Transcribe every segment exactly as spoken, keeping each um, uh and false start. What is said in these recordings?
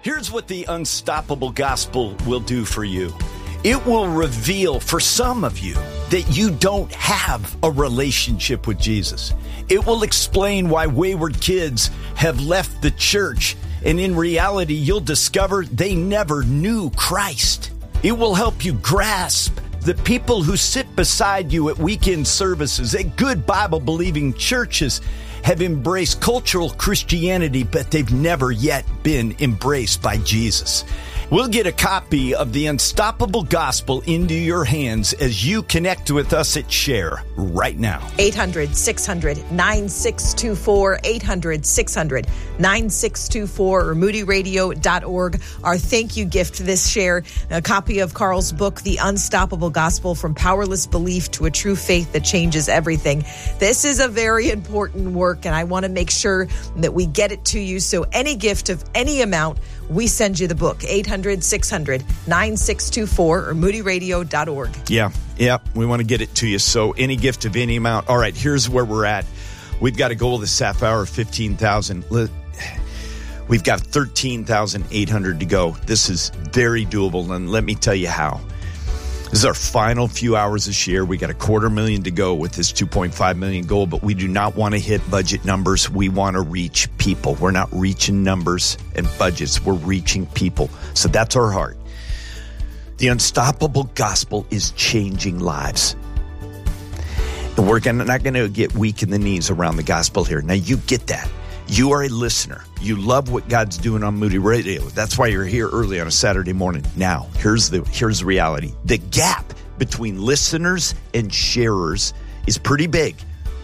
Here's what the Unstoppable Gospel will do for you. It will reveal for some of you that you don't have a relationship with Jesus. It will explain why wayward kids have left the church, and in reality, you'll discover they never knew Christ. It will help you grasp that people who sit beside you at weekend services at good Bible-believing churches have embraced cultural Christianity, but they've never yet been embraced by Jesus. We'll get a copy of the Unstoppable Gospel into your hands as you connect with us at Share right now. eight hundred, six hundred, nine six two four, eight hundred, six hundred, nine six two four, or moody radio dot org. Our thank you gift this Share, a copy of Carl's book, The Unstoppable Gospel, From Powerless Belief to a True Faith That Changes Everything. This is a very important work, and I want to make sure that we get it to you. So any gift of any amount, we send you the book, eight hundred, six hundred, nine six two four, or moody radio dot org. Yeah, yeah, we want to get it to you. So any gift of any amount. All right, here's where we're at. We've got a goal this half hour of fifteen thousand. We've got thirteen thousand eight hundred to go. This is very doable, and let me tell you how. This is our final few hours this year. We got a quarter million to go with this two point five million goal, but we do not want to hit budget numbers. We want to reach people. We're not reaching numbers and budgets. We're reaching people. So that's our heart. The Unstoppable Gospel is changing lives. And we're gonna, not going to get weak in the knees around the gospel here. Now, you get that. You are a listener. You love what God's doing on Moody Radio. That's why you're here early on a Saturday morning. Now, here's the here's the reality. The gap between listeners and sharers is pretty big.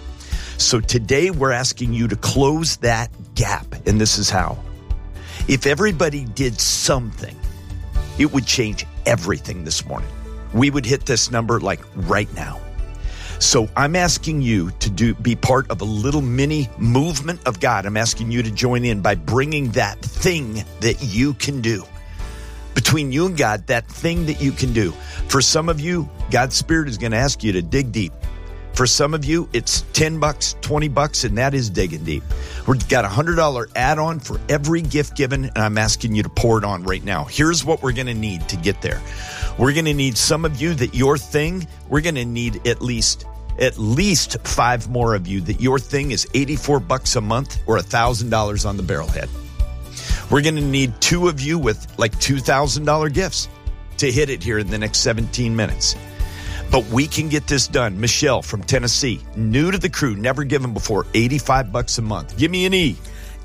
So today we're asking you to close that gap, and this is how. If everybody did something, it would change everything this morning. We would hit this number like right now. So I'm asking you to do be part of a little mini movement of God. I'm asking you to join in by bringing that thing that you can do. Between you and God, that thing that you can do. For some of you, God's Spirit is going to ask you to dig deep. For some of you, it's ten bucks, twenty bucks, and that is digging deep. We've got a one hundred dollars add-on for every gift given, and I'm asking you to pour it on right now. Here's what we're going to need to get there. We're going to need some of you that your thing, we're going to need at least At least five more of you that your thing is eighty-four bucks a month or one thousand dollars on the barrelhead. We're going to need two of you with like two thousand dollars gifts to hit it here in the next seventeen minutes. But we can get this done. Michelle from Tennessee, new to the crew, never given before, eighty-five bucks a month. Give me an E.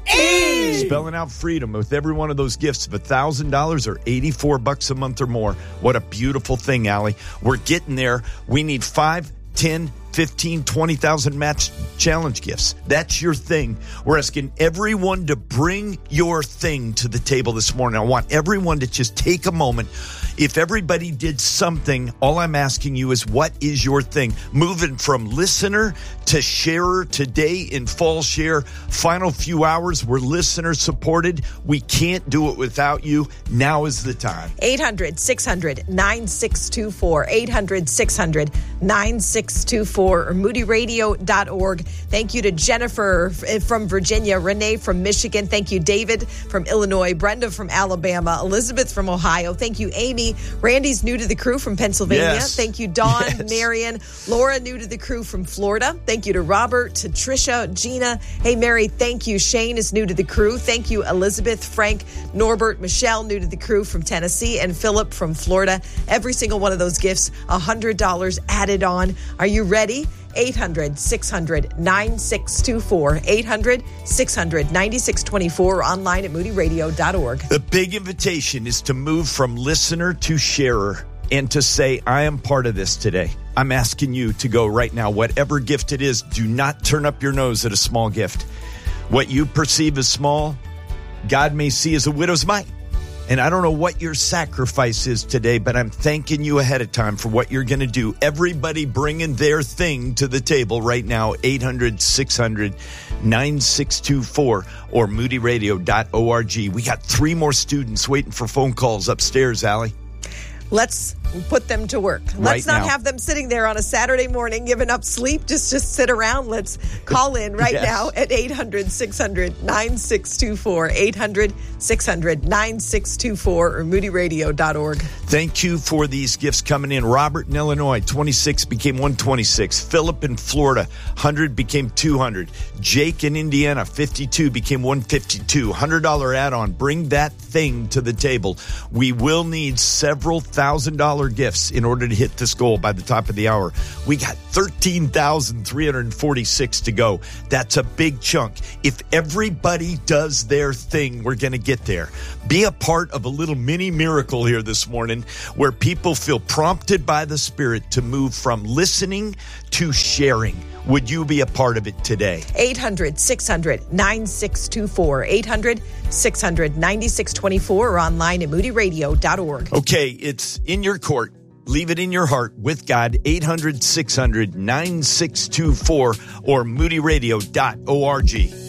E! Spelling out freedom with every one of those gifts of one thousand dollars or eighty-four bucks a month or more. What a beautiful thing, Allie. We're getting there. We need five, ten, fifteen, twenty thousand match challenge gifts. That's your thing. We're asking everyone to bring your thing to the table this morning. I want everyone to just take a moment. If everybody did something, all I'm asking you is, what is your thing? Moving from listener to sharer today in Fall Share. Final few hours, we're listener supported. We can't do it without you. Now is the time. eight hundred, six hundred, nine six two four, eight hundred, six hundred, nine six two four, or moody radio dot org. Thank you to Jennifer from Virginia, Renee from Michigan. Thank you, David from Illinois, Brenda from Alabama, Elizabeth from Ohio. Thank you, Amy. Randy's new to the crew from Pennsylvania. Yes. Thank you, Dawn, yes. Marion, Laura, new to the crew from Florida. Thank you to Robert, to Trisha, Gina. Hey, Mary, thank you. Shane is new to the crew. Thank you, Elizabeth, Frank, Norbert, Michelle, new to the crew from Tennessee, and Philip from Florida. Every single one of those gifts, one hundred dollars added on. Are you ready? eight hundred, six hundred, nine six two four, eight hundred, six hundred, nine six two four, or online at moody radio dot org. The big invitation is to move from listener to sharer and to say, I am part of this today. I'm asking you to go right now. Whatever gift it is, do not turn up your nose at a small gift. What you perceive as small, God may see as a widow's mite. And I don't know what your sacrifice is today, but I'm thanking you ahead of time for what you're going to do. Everybody bringing their thing to the table right now, eight hundred, six hundred, nine six two four or moody radio dot org. We got three more students waiting for phone calls upstairs, Allie. Let's put them to work. Let's Right not now. have them sitting there on a Saturday morning giving up sleep. Just just sit around. Let's call in right Yes. now at eight hundred, six hundred, nine six two four, eight hundred, six hundred, nine six two four, or moody radio dot org. Thank you for these gifts coming in. Robert in Illinois, twenty-six became one twenty-six. Philip in Florida, one hundred became two hundred. Jake in Indiana, fifty-two became one fifty-two. one hundred dollars add-on. Bring that thing to the table. We will need several thousand dollar gifts in order to hit this goal by the top of the hour. We got thirteen thousand three hundred forty-six to go. That's a big chunk. If everybody does their thing, we're going to get there. Be a part of a little mini miracle here this morning where people feel prompted by the Spirit to move from listening to sharing. Would you be a part of it today? eight hundred, six hundred, nine six two four, eight hundred, six hundred, nine six two four, or online at moody radio dot org. Okay, it's in your court. Leave it in your heart with God, eight hundred, six hundred, nine six two four, or moody radio dot org.